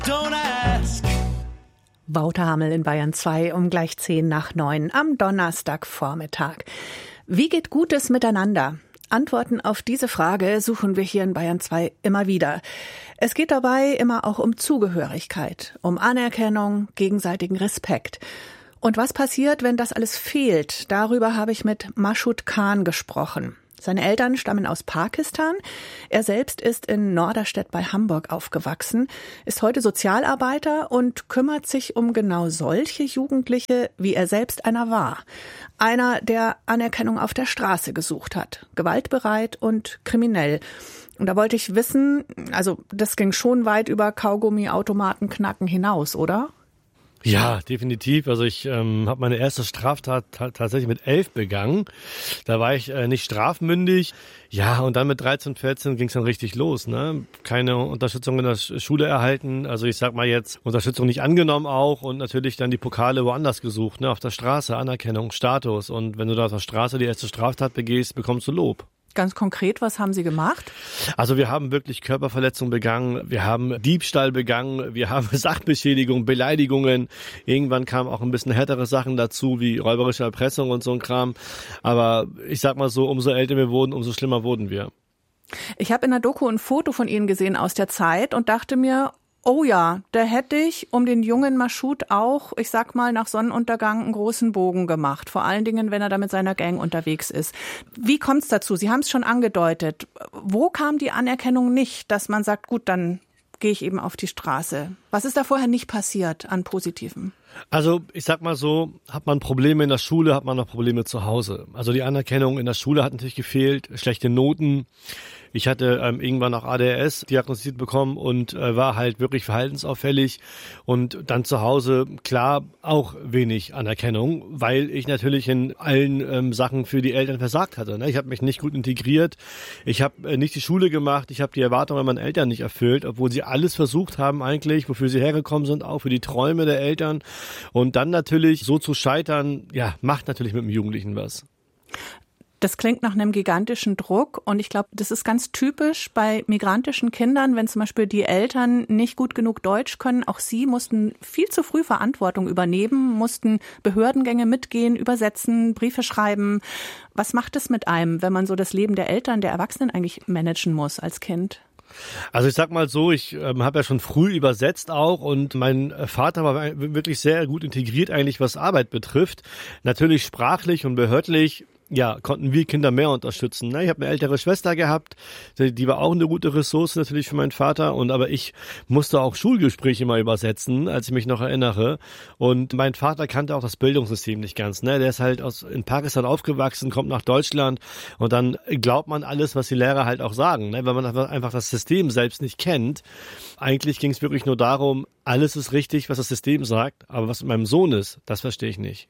Don't ask. Wouter Hamel in Bayern 2 um gleich 8:50 am Donnerstagvormittag. Wie geht Gutes miteinander? Antworten auf diese Frage suchen wir hier in Bayern 2 immer wieder. Es geht dabei immer auch um Zugehörigkeit, um Anerkennung, gegenseitigen Respekt. Und was passiert, wenn das alles fehlt? Darüber habe ich mit Mashood Khan gesprochen. Seine Eltern stammen aus Pakistan. Er selbst ist in Norderstedt bei Hamburg aufgewachsen, ist heute Sozialarbeiter und kümmert sich um genau solche Jugendliche, wie er selbst einer war. Einer, der Anerkennung auf der Straße gesucht hat, gewaltbereit und kriminell. Und da wollte ich wissen, also das ging schon weit über Kaugummi-Automaten knacken hinaus, oder? Ja, definitiv. Also ich habe meine erste Straftat tatsächlich mit 11 begangen. Da war ich nicht strafmündig. Ja, und dann mit 13, 14 ging es dann richtig los. Ne? Keine Unterstützung in der Schule erhalten. Also ich sag mal jetzt, Unterstützung nicht angenommen auch. Und natürlich dann die Pokale woanders gesucht. Ne? Auf der Straße, Anerkennung, Status. Und wenn du da auf der Straße die erste Straftat begehst, bekommst du Lob. Ganz konkret, was haben Sie gemacht? Also wir haben wirklich Körperverletzung begangen, wir haben Diebstahl begangen, wir haben Sachbeschädigung, Beleidigungen. Irgendwann kamen auch ein bisschen härtere Sachen dazu, wie räuberische Erpressung und so ein Kram. Aber ich sag mal so, umso älter wir wurden, umso schlimmer wurden wir. Ich habe in der Doku ein Foto von Ihnen gesehen aus der Zeit und dachte mir, oh ja, da hätte ich um den jungen Mashood auch, ich sag mal, nach Sonnenuntergang einen großen Bogen gemacht. Vor allen Dingen, wenn er da mit seiner Gang unterwegs ist. Wie kommt's dazu? Sie haben es schon angedeutet. Wo kam die Anerkennung nicht, dass man sagt, gut, dann gehe ich eben auf die Straße? Was ist da vorher nicht passiert an Positivem? Also ich sag mal so, hat man Probleme in der Schule, hat man noch Probleme zu Hause. Also die Anerkennung in der Schule hat natürlich gefehlt, schlechte Noten. Ich hatte irgendwann auch ADHS diagnostiziert bekommen und war halt wirklich verhaltensauffällig. Und dann zu Hause, klar, auch wenig Anerkennung, weil ich natürlich in allen Sachen für die Eltern versagt hatte. Ne? Ich habe mich nicht gut integriert, ich habe nicht die Schule gemacht, ich habe die Erwartungen meiner Eltern nicht erfüllt, obwohl sie alles versucht haben eigentlich, wofür sie hergekommen sind, auch für die Träume der Eltern. Und dann natürlich so zu scheitern, ja, macht natürlich mit dem Jugendlichen was. Das klingt nach einem gigantischen Druck und ich glaube, das ist ganz typisch bei migrantischen Kindern, wenn zum Beispiel die Eltern nicht gut genug Deutsch können. Auch sie mussten viel zu früh Verantwortung übernehmen, mussten Behördengänge mitgehen, übersetzen, Briefe schreiben. Was macht es mit einem, wenn man so das Leben der Eltern, der Erwachsenen eigentlich managen muss als Kind? Also ich sag mal so, ich habe ja schon früh übersetzt auch und mein Vater war wirklich sehr gut integriert eigentlich, was Arbeit betrifft. Natürlich sprachlich und behördlich. Ja, konnten wir Kinder mehr unterstützen. Ich habe eine ältere Schwester gehabt, die war auch eine gute Ressource natürlich für meinen Vater. Aber ich musste auch Schulgespräche mal übersetzen, als ich mich noch erinnere. Und mein Vater kannte auch das Bildungssystem nicht ganz. Ne? Der ist halt in Pakistan aufgewachsen, kommt nach Deutschland und dann glaubt man alles, was die Lehrer halt auch sagen, ne? Weil man einfach das System selbst nicht kennt. Eigentlich ging es wirklich nur darum, alles ist richtig, was das System sagt, aber was mit meinem Sohn ist, das verstehe ich nicht.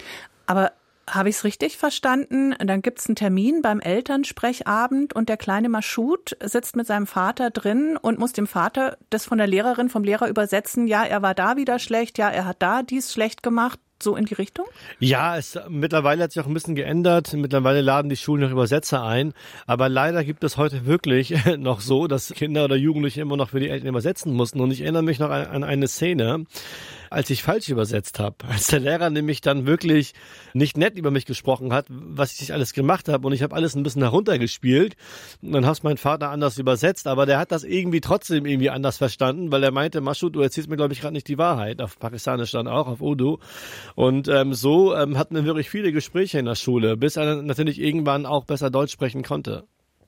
Aber habe ich es richtig verstanden? Dann gibt es einen Termin beim Elternsprechabend und der kleine Mashood sitzt mit seinem Vater drin und muss dem Vater das von der Lehrerin, vom Lehrer übersetzen. Ja, er war da wieder schlecht. Ja, er hat da dies schlecht gemacht. So in die Richtung? Ja, mittlerweile hat sich auch ein bisschen geändert. Mittlerweile laden die Schulen noch Übersetzer ein. Aber leider gibt es heute wirklich noch so, dass Kinder oder Jugendliche immer noch für die Eltern übersetzen mussten. Und ich erinnere mich noch an eine Szene, als ich falsch übersetzt habe. Als der Lehrer nämlich dann wirklich nicht nett über mich gesprochen hat, was ich alles gemacht habe. Und ich habe alles ein bisschen heruntergespielt. Und dann hat mein Vater anders übersetzt. Aber der hat das irgendwie trotzdem irgendwie anders verstanden, weil er meinte, Mashood, du erzählst mir, glaube ich, gerade nicht die Wahrheit. Auf Pakistanisch dann auch, auf Urdu. Und so hatten wir wirklich viele Gespräche in der Schule, bis er natürlich irgendwann auch besser Deutsch sprechen konnte.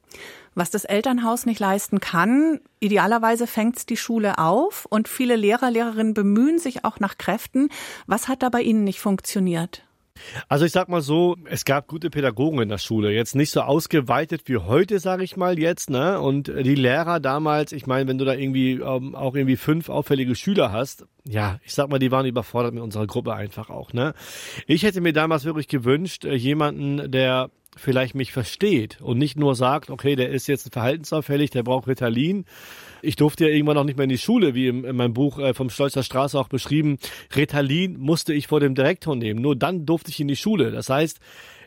Was das Elternhaus nicht leisten kann, idealerweise fängt's die Schule auf und viele Lehrer, Lehrerinnen bemühen sich auch nach Kräften. Was hat da bei Ihnen nicht funktioniert? Also ich sag mal so, es gab gute Pädagogen in der Schule, jetzt nicht so ausgeweitet wie heute, sage ich mal jetzt, ne? Und die Lehrer damals, ich meine, wenn du da irgendwie auch irgendwie 5 auffällige Schüler hast, ja, ich sag mal, die waren überfordert mit unserer Gruppe einfach auch, ne? Ich hätte mir damals wirklich gewünscht, jemanden, der vielleicht mich versteht und nicht nur sagt, okay, der ist jetzt verhaltensauffällig, der braucht Ritalin. Ich durfte ja irgendwann auch nicht mehr in die Schule, wie in meinem Buch vom Stolz der Straße auch beschrieben. Ritalin musste ich vor dem Direktor nehmen. Nur dann durfte ich in die Schule. Das heißt,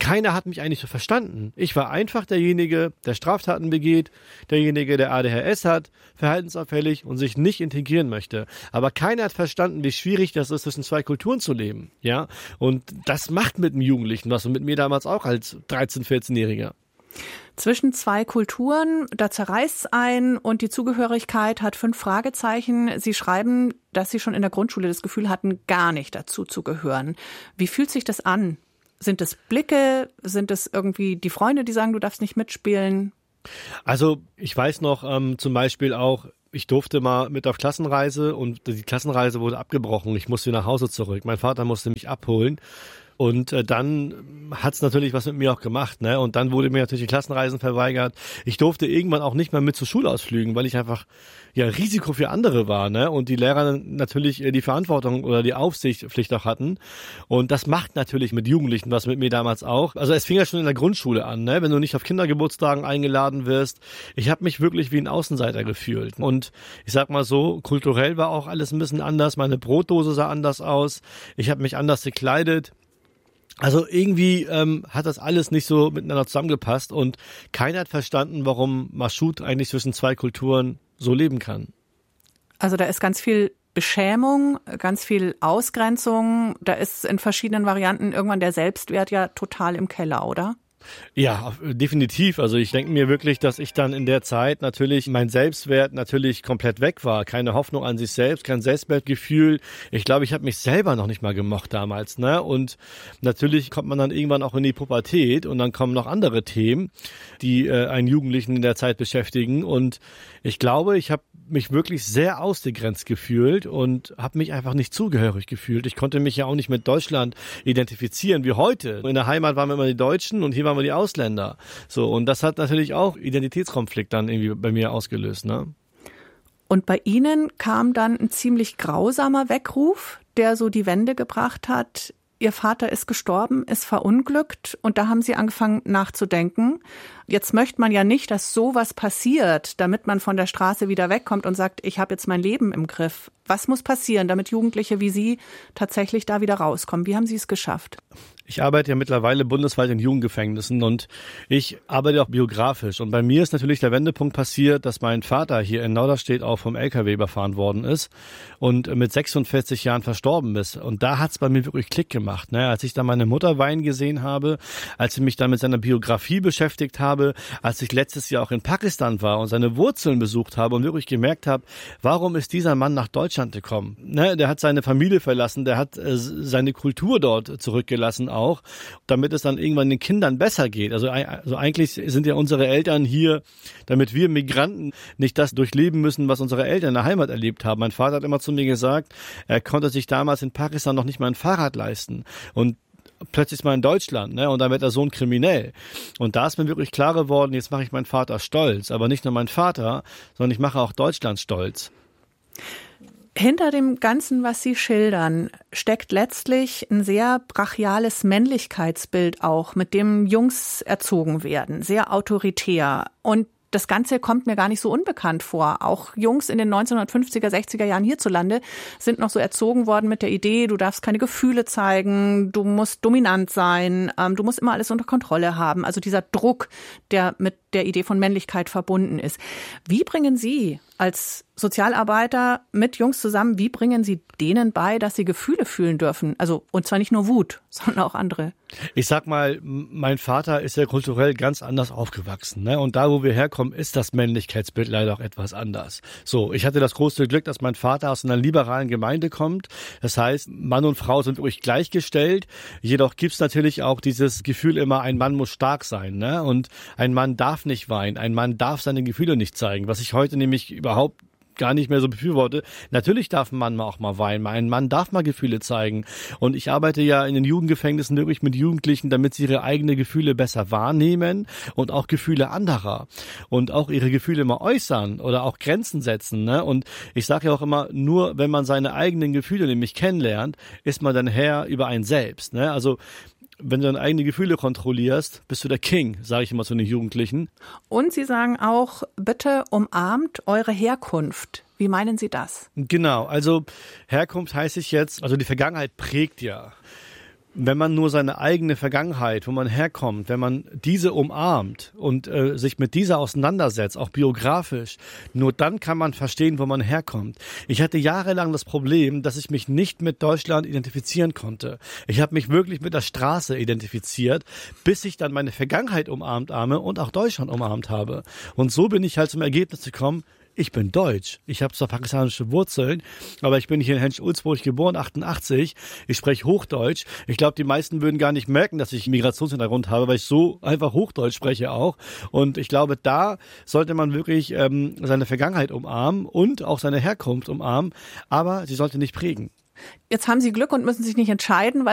keiner hat mich eigentlich so verstanden. Ich war einfach derjenige, der Straftaten begeht, derjenige, der ADHS hat, verhaltensauffällig und sich nicht integrieren möchte. Aber keiner hat verstanden, wie schwierig das ist, zwischen zwei Kulturen zu leben. Ja, und das macht mit einem Jugendlichen was und mit mir damals auch als 13-, 14-Jähriger. Zwischen zwei Kulturen, da zerreißt es einen und die Zugehörigkeit hat 5 Fragezeichen. Sie schreiben, dass Sie schon in der Grundschule das Gefühl hatten, gar nicht dazu zu gehören. Wie fühlt sich das an? Sind es Blicke? Sind es irgendwie die Freunde, die sagen, du darfst nicht mitspielen? Also ich weiß noch zum Beispiel auch, ich durfte mal mit auf Klassenreise und die Klassenreise wurde abgebrochen. Ich musste nach Hause zurück. Mein Vater musste mich abholen. Und dann hat's natürlich was mit mir auch gemacht, ne? Und dann wurde mir natürlich die Klassenreisen verweigert. Ich durfte irgendwann auch nicht mehr mit zu Schulausflügen, weil ich einfach ja Risiko für andere war, ne? Und die Lehrer natürlich die Verantwortung oder die Aufsichtspflicht auch hatten. Und das macht natürlich mit Jugendlichen was, mit mir damals auch. Also es fing ja schon in der Grundschule an, ne? Wenn du nicht auf Kindergeburtstagen eingeladen wirst. Ich habe mich wirklich wie ein Außenseiter gefühlt. Und ich sag mal so, kulturell war auch alles ein bisschen anders. Meine Brotdose sah anders aus. Ich habe mich anders gekleidet. Also irgendwie hat das alles nicht so miteinander zusammengepasst und keiner hat verstanden, warum Maschud eigentlich zwischen zwei Kulturen so leben kann. Also da ist ganz viel Beschämung, ganz viel Ausgrenzung. Da ist in verschiedenen Varianten irgendwann der Selbstwert ja total im Keller, oder? Ja, definitiv. Also ich denke mir wirklich, dass ich dann in der Zeit natürlich mein Selbstwert natürlich komplett weg war. Keine Hoffnung an sich selbst, kein Selbstwertgefühl. Ich glaube, ich habe mich selber noch nicht mal gemocht damals, ne? Und natürlich kommt man dann irgendwann auch in die Pubertät und dann kommen noch andere Themen, die einen Jugendlichen in der Zeit beschäftigen. Und ich glaube, ich habe mich wirklich sehr ausgegrenzt gefühlt und habe mich einfach nicht zugehörig gefühlt. Ich konnte mich ja auch nicht mit Deutschland identifizieren wie heute. In der Heimat waren wir immer die Deutschen und hier waren wir die Ausländer. So, und das hat natürlich auch Identitätskonflikt dann irgendwie bei mir ausgelöst, ne? Und bei Ihnen kam dann ein ziemlich grausamer Weckruf, der so die Wende gebracht hat. Ihr Vater ist gestorben, ist verunglückt und da haben Sie angefangen nachzudenken. Jetzt möchte man ja nicht, dass sowas passiert, damit man von der Straße wieder wegkommt und sagt, ich habe jetzt mein Leben im Griff. Was muss passieren, damit Jugendliche wie Sie tatsächlich da wieder rauskommen? Wie haben Sie es geschafft? Ich arbeite ja mittlerweile bundesweit in Jugendgefängnissen und ich arbeite auch biografisch. Und bei mir ist natürlich der Wendepunkt passiert, dass mein Vater hier in Norderstedt auch vom LKW überfahren worden ist und mit 46 Jahren verstorben ist. Und da hat's bei mir wirklich Klick gemacht, ne? Als ich dann meine Mutter weinen gesehen habe, als ich mich dann mit seiner Biografie beschäftigt habe, als ich letztes Jahr auch in Pakistan war und seine Wurzeln besucht habe und wirklich gemerkt habe, warum ist dieser Mann nach Deutschland gekommen? Ne? Der hat seine Familie verlassen, der hat seine Kultur dort zurückgelassen auch, damit es dann irgendwann den Kindern besser geht. Also eigentlich sind ja unsere Eltern hier, damit wir Migranten nicht das durchleben müssen, was unsere Eltern in der Heimat erlebt haben. Mein Vater hat immer zu mir gesagt, er konnte sich damals in Pakistan noch nicht mal ein Fahrrad leisten. Und plötzlich ist man in Deutschland, ne? Und dann wird der Sohn kriminell. Und da ist mir wirklich klar geworden, jetzt mache ich meinen Vater stolz. Aber nicht nur meinen Vater, sondern ich mache auch Deutschland stolz. Hinter dem Ganzen, was Sie schildern, steckt letztlich ein sehr brachiales Männlichkeitsbild auch, mit dem Jungs erzogen werden, sehr autoritär. Und das Ganze kommt mir gar nicht so unbekannt vor. Auch Jungs in den 1950er, 60er Jahren hierzulande sind noch so erzogen worden mit der Idee, du darfst keine Gefühle zeigen, du musst dominant sein, du musst immer alles unter Kontrolle haben. Also dieser Druck, der mit der Idee von Männlichkeit verbunden ist. Wie bringen Sie als Sozialarbeiter mit Jungs zusammen, wie bringen Sie denen bei, dass sie Gefühle fühlen dürfen? Also, und zwar nicht nur Wut, sondern auch andere. Ich sag mal, mein Vater ist ja kulturell ganz anders aufgewachsen, ne? Und da, wo wir herkommen, ist das Männlichkeitsbild leider auch etwas anders. So, ich hatte das große Glück, dass mein Vater aus einer liberalen Gemeinde kommt. Das heißt, Mann und Frau sind wirklich gleichgestellt. Jedoch gibt's natürlich auch dieses Gefühl immer, ein Mann muss stark sein, ne? Und ein Mann darf nicht weinen, ein Mann darf seine Gefühle nicht zeigen, was ich heute nämlich überhaupt gar nicht mehr so befürworte. Natürlich darf ein Mann auch mal weinen, ein Mann darf mal Gefühle zeigen. Und ich arbeite ja in den Jugendgefängnissen wirklich mit Jugendlichen, damit sie ihre eigenen Gefühle besser wahrnehmen und auch Gefühle anderer. Und auch ihre Gefühle mal äußern oder auch Grenzen setzen, ne? Und ich sage ja auch immer, nur wenn man seine eigenen Gefühle nämlich kennenlernt, ist man dann Herr über einen selbst, ne? Also wenn du deine eigenen Gefühle kontrollierst, bist du der King, sage ich immer zu den Jugendlichen. Und Sie sagen auch, bitte umarmt eure Herkunft. Wie meinen Sie das? Genau, also Herkunft heißt ich jetzt, also die Vergangenheit prägt ja. Wenn man nur seine eigene Vergangenheit, wo man herkommt, wenn man diese umarmt und sich mit dieser auseinandersetzt, auch biografisch, nur dann kann man verstehen, wo man herkommt. Ich hatte jahrelang das Problem, dass ich mich nicht mit Deutschland identifizieren konnte. Ich habe mich wirklich mit der Straße identifiziert, bis ich dann meine Vergangenheit umarmt habe und auch Deutschland umarmt habe. Und so bin ich halt zum Ergebnis gekommen, ich bin deutsch. Ich habe zwar pakistanische Wurzeln, aber ich bin hier in Hensch-Ulzburg geboren, 88. Ich spreche Hochdeutsch. Ich glaube, die meisten würden gar nicht merken, dass ich einen Migrationshintergrund habe, weil ich so einfach Hochdeutsch spreche auch. Und ich glaube, da sollte man wirklich seine Vergangenheit umarmen und auch seine Herkunft umarmen, aber sie sollte nicht prägen. Jetzt haben Sie Glück und müssen sich nicht entscheiden, weil